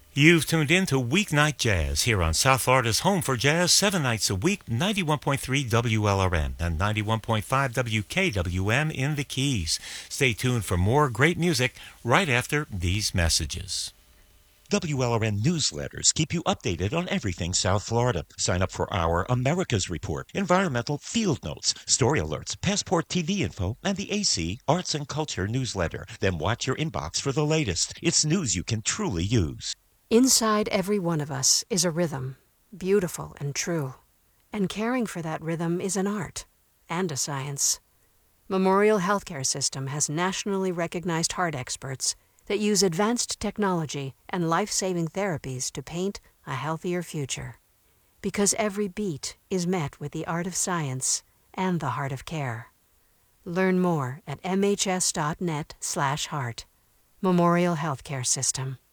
You've tuned in to Weeknight Jazz here on South Florida's home for jazz 7 nights a week, 91.3 WLRN and 91.5 WKWM in the Keys. Stay tuned for more great music right after these messages. WLRN newsletters keep you updated on everything South Florida. Sign up for our America's Report, environmental field notes, story alerts, passport TV info, and the AC Arts and Culture newsletter. Then watch your inbox for the latest. It's news you can truly use. Inside every one of us is a rhythm, beautiful and true. And caring for that rhythm is an art and a science. Memorial Healthcare System has nationally recognized heart experts that use advanced technology and life-saving therapies to paint a healthier future. Because every beat is met with the art of science and the heart of care. Learn more at mhs.net/heart. Memorial Healthcare System.